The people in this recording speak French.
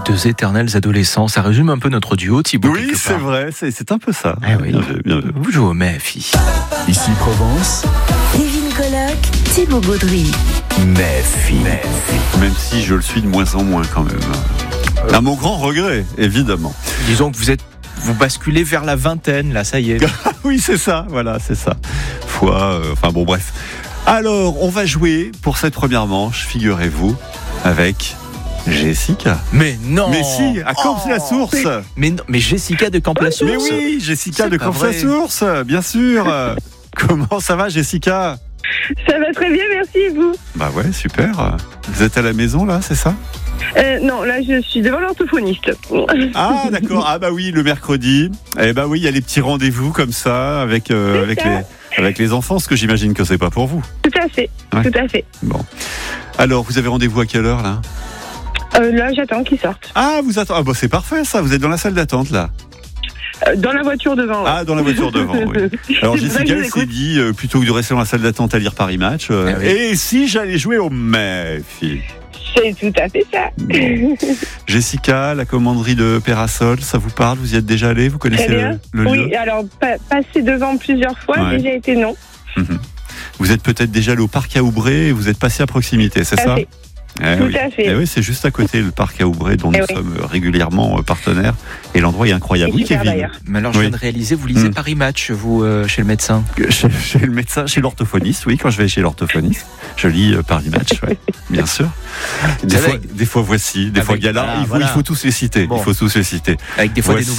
Deux éternels adolescents, ça résume un peu notre duo, Thibaut. Oui, c'est vrai, c'est un peu ça. Eh oui. Bien vu. Vous jouez au MEF. Ici Provence, Kevin Colloque, Thibaut Gaudry. MEF. Même si je le suis de moins en moins quand même. À mon grand regret, évidemment. Disons que vous basculez vers la vingtaine, là, ça y est. Oui, c'est ça, voilà, c'est ça. Enfin bon, bref. Alors, on va jouer pour cette première manche, figurez-vous, avec Jessica. Mais non. Mais si, à Camps-la-Source. Mais Jessica de Camps-la-Source. Mais oui, Jessica C'est de pas Camps-la-Source, bien sûr. Comment ça va, Jessica ? Ça va très bien, merci, et vous ? Bah ouais, super. Vous êtes à la maison, là, c'est ça ? Non, là, je suis devant l'orthophoniste. Ah, d'accord. Ah bah oui, le mercredi. Eh bah oui, il y a les petits rendez-vous comme ça avec les enfants, ce que j'imagine que c'est pas pour vous. Tout à fait, Ouais. tout à fait. Bon. Alors, vous avez rendez-vous à quelle heure, là ? Là, j'attends qu'ils sortent. Ah, vous attendez. Ah bah c'est parfait, ça. Vous êtes dans la salle d'attente, là. Dans la voiture devant. Ouais. Ah, dans la voiture devant, oui. Alors, C'est pour ça Jessica que je vous s'est écoute. dit, plutôt que de rester dans la salle d'attente à lire Paris Match, oui. et si j'allais jouer au MEF ? C'est tout à fait ça. Jessica, la commanderie de Pérasol, ça vous parle ? Vous y êtes déjà allé ? Vous connaissez Très bien. le lieu ? Oui, alors, passer devant plusieurs fois, Ouais. déjà été non. Mhm. Vous êtes peut-être déjà allé au parc à Oubré et vous êtes passé à proximité, c'est Tout ça ? à fait. Eh Tout oui. à fait. Eh oui, c'est juste à côté le parc à Oubré dont nous Eh oui. sommes régulièrement partenaires et l'endroit est incroyable. C'est Oui, super, Kevin. d'ailleurs. Mais alors, je viens de réaliser, vous lisez Paris Match, vous, chez le médecin. Chez le médecin, chez l'orthophoniste, oui, quand je vais chez l'orthophoniste, je lis Paris Match, ouais, bien sûr. Des fois voici, des fois Gala, voilà. il faut tous les citer. Bon. Il faut tous les citer. Avec des fois Voici. des